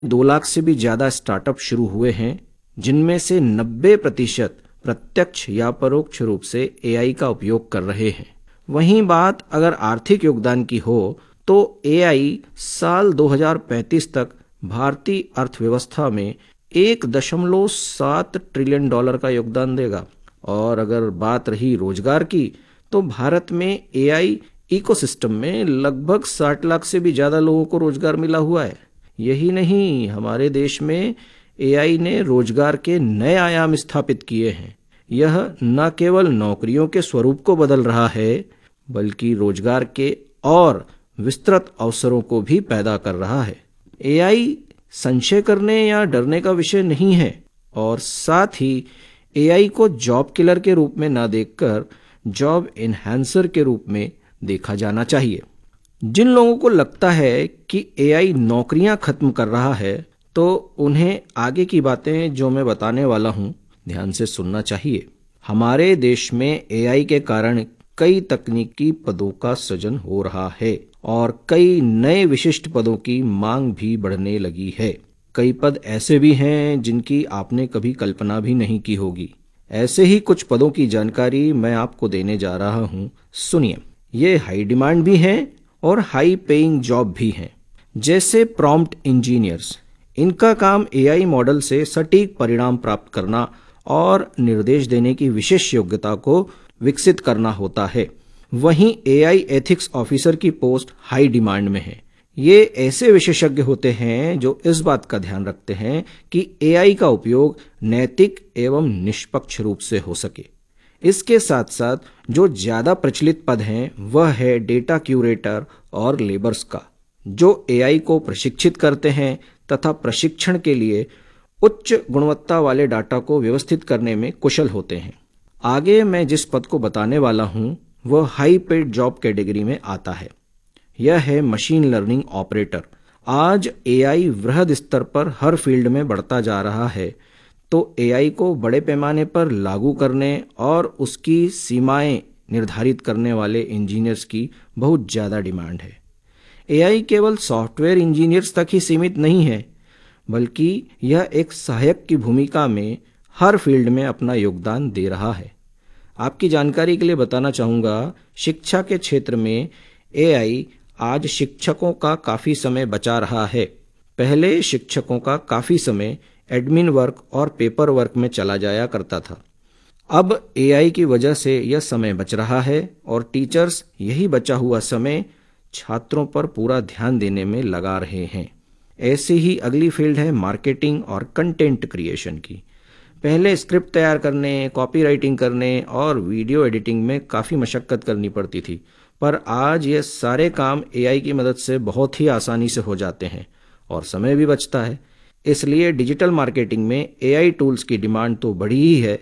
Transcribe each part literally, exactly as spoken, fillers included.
दो लाख से भी ज्यादा स्टार्टअप शुरू हुए हैं, जिनमें से नब्बे प्रतिशत प्रत्यक्ष या परोक्ष रूप से एआई का उपयोग कर रहे हैं। वहीं बात अगर आर्थिक योगदान की हो तो एआई साल दो हज़ार पैंतीस तक भारतीय अर्थव्यवस्था में एक दशमलव सात ट्रिलियन डॉलर का योगदान देगा। और अगर बात रही रोजगार की, तो भारत में एआई इकोसिस्टम में लगभग साठ लाख से भी ज्यादा लोगों को रोजगार मिला हुआ है। यही नहीं, हमारे देश में एआई ने रोजगार के नए आयाम स्थापित किए हैं। यह न केवल नौकरियों के स्वरूप को बदल रहा है, बल्कि रोजगार के और विस्तृत अवसरों को भी पैदा कर रहा है। एआई संशय करने या डरने का विषय नहीं है, और साथ ही एआई को जॉब किलर के रूप में न देखकर जॉब एनहांसर के रूप में देखा जाना चाहिए। जिन लोगों को लगता है कि एआई नौकरियां खत्म कर रहा है, तो उन्हें आगे की बातें जो मैं बताने वाला हूं ध्यान से सुनना चाहिए। हमारे देश में एआई के कारण कई तकनीकी पदों का सृजन हो रहा है और कई नए विशिष्ट पदों की मांग भी बढ़ने लगी है। कई पद ऐसे भी हैं जिनकी आपने कभी कल्पना भी नहीं की होगी। ऐसे ही कुछ पदों की जानकारी मैं आपको देने जा रहा हूं, सुनिए। ये हाई डिमांड भी हैं और हाई पेइंग जॉब भी हैं। जैसे प्रॉम्प्ट इंजीनियर्स, इनका काम एआई मॉडल से सटीक परिणाम प्राप्त करना और निर्देश देने की विशेष योग्यता को विकसित करना होता है। वहीं एआई एथिक्स ऑफिसर की पोस्ट हाई डिमांड में है। ये ऐसे विशेषज्ञ होते हैं जो इस बात का ध्यान रखते हैं कि एआई का उपयोग नैतिक एवं निष्पक्ष रूप से हो सके। इसके साथ साथ जो ज्यादा प्रचलित पद हैं वह है डेटा क्यूरेटर और लेबर्स का, जो एआई को प्रशिक्षित करते हैं तथा प्रशिक्षण के लिए उच्च गुणवत्ता वाले डाटा को व्यवस्थित करने में कुशल होते हैं। आगे मैं जिस पद को बताने वाला हूं वह हाई पेड जॉब कैटेगरी में आता है। यह है मशीन लर्निंग ऑपरेटर। आज एआई वृहद स्तर पर हर फील्ड में बढ़ता जा रहा है, तो एआई को बड़े पैमाने पर लागू करने और उसकी सीमाएं निर्धारित करने वाले इंजीनियर्स की बहुत ज्यादा डिमांड है। एआई केवल सॉफ्टवेयर इंजीनियर्स तक ही सीमित नहीं है, बल्कि यह एक सहायक की भूमिका में हर फील्ड में अपना योगदान दे रहा है। आपकी जानकारी के लिए बताना चाहूँगा, शिक्षा के क्षेत्र में एआई आज शिक्षकों का काफ़ी समय बचा रहा है। पहले शिक्षकों का काफ़ी समय एडमिन वर्क और पेपर वर्क में चला जाया करता था। अब एआई की वजह से यह समय बच रहा है और टीचर्स यही बचा हुआ समय छात्रों पर पूरा ध्यान देने में लगा रहे हैं। ऐसी ही अगली फील्ड है मार्केटिंग और कंटेंट क्रिएशन की। पहले स्क्रिप्ट तैयार करने, कॉपी राइटिंग करने और वीडियो एडिटिंग में काफ़ी मशक्क़त करनी पड़ती थी, पर आज ये सारे काम एआई की मदद से बहुत ही आसानी से हो जाते हैं और समय भी बचता है। इसलिए डिजिटल मार्केटिंग में एआई टूल्स की डिमांड तो बढ़ी ही है,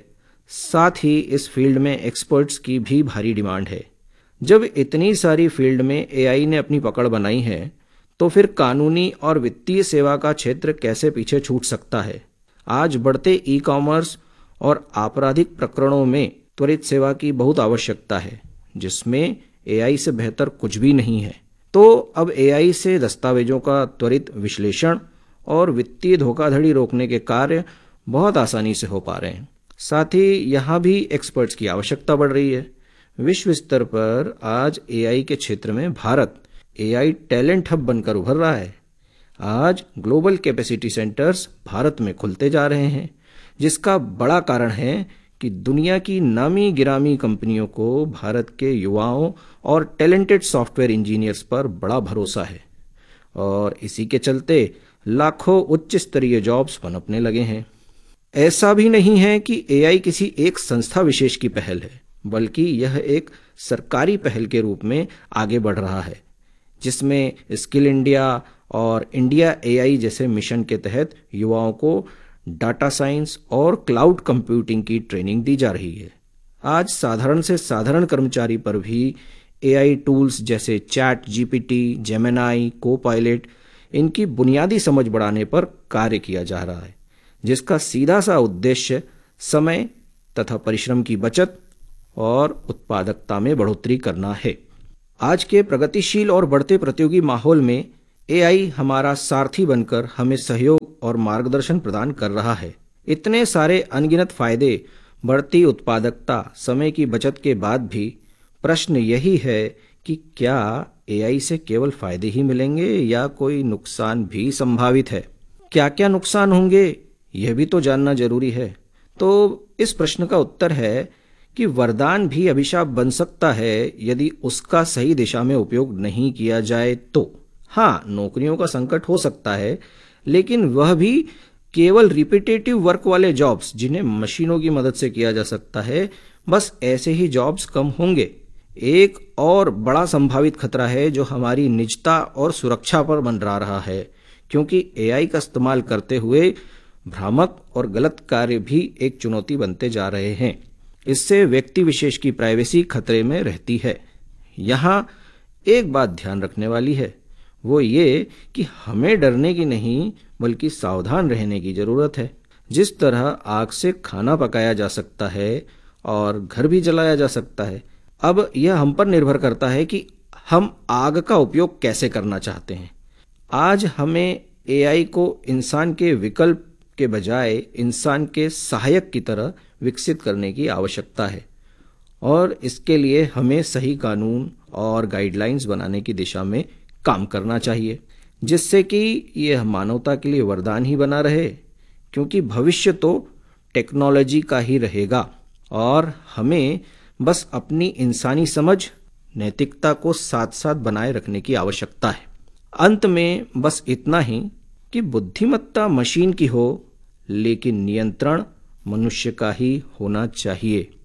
साथ ही इस फील्ड में एक्सपर्ट्स की भी भारी डिमांड है। जब इतनी सारी फील्ड में एआई ने अपनी पकड़ बनाई है, तो फिर कानूनी और वित्तीय सेवा का क्षेत्र कैसे पीछे छूट सकता है। आज बढ़ते ई कॉमर्स और आपराधिक प्रकरणों में त्वरित सेवा की बहुत आवश्यकता है, जिसमें एआई से बेहतर कुछ भी नहीं है। तो अब एआई से दस्तावेजों का त्वरित विश्लेषण और वित्तीय धोखाधड़ी रोकने के कार्य बहुत आसानी से हो पा रहे हैं। साथ ही यहाँ भी एक्सपर्ट्स की आवश्यकता बढ़ रही है। विश्व स्तर पर आज एआई के क्षेत्र में भारत एआई टैलेंट हब बनकर उभर रहा है। आज ग्लोबल कैपेसिटी सेंटर्स भारत में खुलते जा रहे हैं, जिसका बड़ा कारण है कि दुनिया की नामी गिरामी कंपनियों को भारत के युवाओं और टैलेंटेड सॉफ्टवेयर इंजीनियर्स पर बड़ा भरोसा है, और इसी के चलते लाखों उच्च स्तरीय जॉब्स पनपने लगे हैं। ऐसा भी नहीं है कि एआई किसी एक संस्था विशेष की पहल है, बल्कि यह एक सरकारी पहल के रूप में आगे बढ़ रहा है, जिसमें स्किल इंडिया और इंडिया एआई जैसे मिशन के तहत युवाओं को डाटा साइंस और क्लाउड कंप्यूटिंग की ट्रेनिंग दी जा रही है। आज साधारण से साधारण कर्मचारी पर भी एआई टूल्स जैसे चैट जीपीटी, जेमिनाई, कोपायलट, इनकी बुनियादी समझ बढ़ाने पर कार्य किया जा रहा है, जिसका सीधा सा उद्देश्य समय तथा परिश्रम की बचत और उत्पादकता में बढ़ोतरी करना है। आज के प्रगतिशील और बढ़ते प्रतियोगी माहौल में एआई हमारा सारथी बनकर हमें सहयोग और मार्गदर्शन प्रदान कर रहा है। इतने सारे अनगिनत फायदे, बढ़ती उत्पादकता, समय की बचत के बाद भी प्रश्न यही है कि क्या एआई से केवल फायदे ही मिलेंगे या कोई नुकसान भी संभावित है? क्या क्या नुकसान होंगे, यह भी तो जानना जरूरी है। तो इस प्रश्न का उत्तर है कि वरदान भी अभिशाप बन सकता है यदि उसका सही दिशा में उपयोग नहीं किया जाए तो। हाँ, नौकरियों का संकट हो सकता है, लेकिन वह भी केवल रिपीटेटिव वर्क वाले जॉब्स जिन्हें मशीनों की मदद से किया जा सकता है, बस ऐसे ही जॉब्स कम होंगे। एक और बड़ा संभावित खतरा है जो हमारी निजता और सुरक्षा पर मंडरा रहा है, क्योंकि एआई का इस्तेमाल करते हुए भ्रामक और गलत कार्य भी एक चुनौती बनते जा रहे हैं। इससे व्यक्ति विशेष की प्राइवेसी खतरे में रहती है। यहाँ एक बात ध्यान रखने वाली है, वो ये कि हमें डरने की नहीं बल्कि सावधान रहने की जरूरत है। जिस तरह आग से खाना पकाया जा सकता है और घर भी जलाया जा सकता है, अब यह हम पर निर्भर करता है कि हम आग का उपयोग कैसे करना चाहते हैं। आज हमें एआई को इंसान के विकल्प के बजाय इंसान के सहायक की तरह विकसित करने की आवश्यकता है, और इसके लिए हमें सही कानून और गाइडलाइंस बनाने की दिशा में काम करना चाहिए, जिससे कि यह मानवता के लिए वरदान ही बना रहे, क्योंकि भविष्य तो टेक्नोलॉजी का ही रहेगा और हमें बस अपनी इंसानी समझ, नैतिकता को साथ साथ बनाए रखने की आवश्यकता है। अंत में बस इतना ही कि बुद्धिमत्ता मशीन की हो, लेकिन नियंत्रण मनुष्य का ही होना चाहिए।